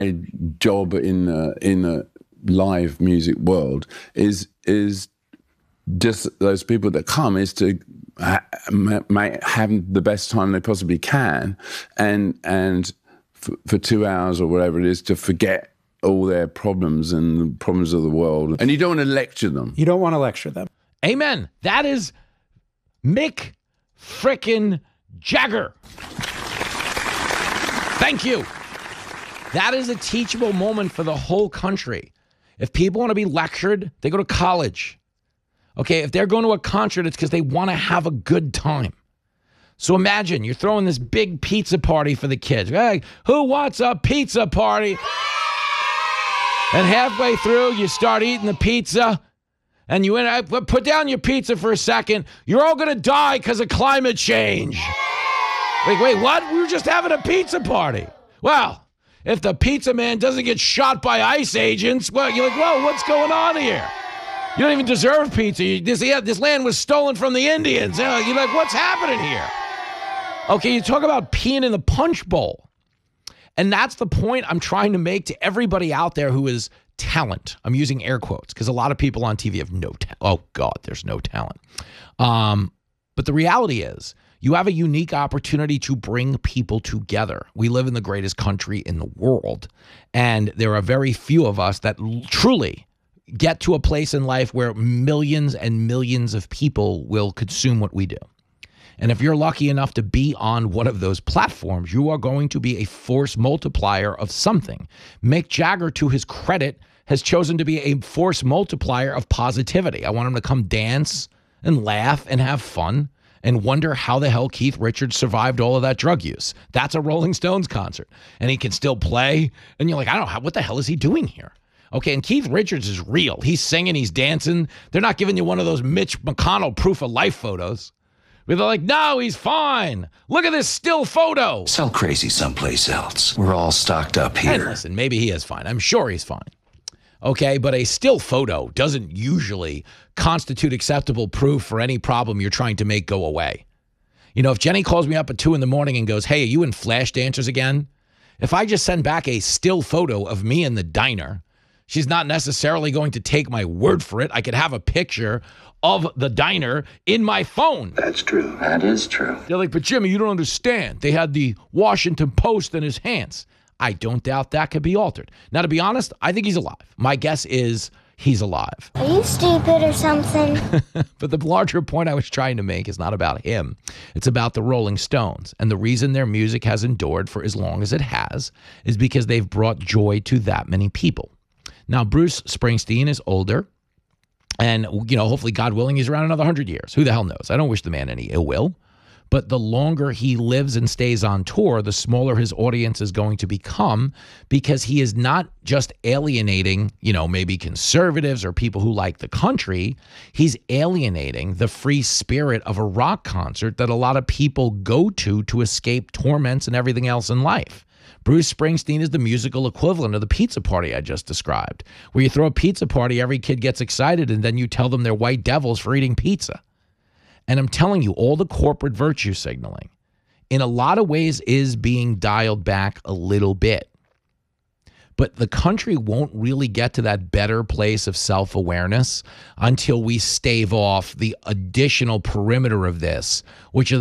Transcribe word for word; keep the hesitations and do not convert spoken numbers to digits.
job in the, in the live music world is is just those people that come is to ha- ma- have the best time they possibly can, and and f- for two hours or whatever it is to forget all their problems and the problems of the world. And you don't want to lecture them. You don't want to lecture them. Amen. That is Mick frickin' Jagger. Thank you. That is a teachable moment for the whole country. If people want to be lectured, they go to college. Okay, if they're going to a concert, it's because they want to have a good time. So imagine you're throwing this big pizza party for the kids. Hey, who wants a pizza party? And halfway through, you start eating the pizza, and you put down your pizza for a second. You're all going to die because of climate change. Like, wait, what? We were just having a pizza party. Well, if the pizza man doesn't get shot by ICE agents, well, you're like, whoa, what's going on here? You don't even deserve pizza. You, this, yeah, this land was stolen from the Indians. You're like, what's happening here? Okay, you talk about peeing in the punch bowl. And that's the point I'm trying to make to everybody out there who is talent. I'm using air quotes because a lot of people on T V have no talent. Oh, God, there's no talent. Um, but the reality is you have a unique opportunity to bring people together. We live in the greatest country in the world, and there are very few of us that l- truly get to a place in life where millions and millions of people will consume what we do. And if you're lucky enough to be on one of those platforms, you are going to be a force multiplier of something. Mick Jagger, to his credit, has chosen to be a force multiplier of positivity. I want him to come dance and laugh and have fun and wonder how the hell Keith Richards survived all of that drug use. That's a Rolling Stones concert. And he can still play. And you're like, I don't know, what the hell is he doing here? Okay, and Keith Richards is real. He's singing, he's dancing. They're not giving you one of those Mitch McConnell proof of life photos. They're like, no, he's fine. Look at this still photo. Sell crazy someplace else. We're all stocked up here. And listen, maybe he is fine. I'm sure he's fine. Okay, but a still photo doesn't usually constitute acceptable proof for any problem you're trying to make go away. You know, if Jenny calls me up at two in the morning and goes, hey, are you in Flash Dancers again? If I just send back a still photo of me in the diner, she's not necessarily going to take my word for it. I could have a picture of the diner in my phone. That's true. That is true. They're like, but Jimmy, you don't understand. They had the Washington Post in his hands. I don't doubt that could be altered. Now, to be honest, I think he's alive. My guess is he's alive. Are you stupid or something? But the larger point I was trying to make is not about him. It's about the Rolling Stones. And the reason their music has endured for as long as it has is because they've brought joy to that many people. Now, Bruce Springsteen is older. And, you know, hopefully, God willing, he's around another one hundred years. Who the hell knows? I don't wish the man any ill will. But the longer he lives and stays on tour, the smaller his audience is going to become, because he is not just alienating, you know, maybe conservatives or people who like the country. He's alienating the free spirit of a rock concert that a lot of people go to to escape torments and everything else in life. Bruce Springsteen is the musical equivalent of the pizza party I just described, where you throw a pizza party, every kid gets excited, and then you tell them they're white devils for eating pizza. And I'm telling you, all the corporate virtue signaling, in a lot of ways, is being dialed back a little bit. But the country won't really get to that better place of self-awareness until we stave off the additional perimeter of this, which are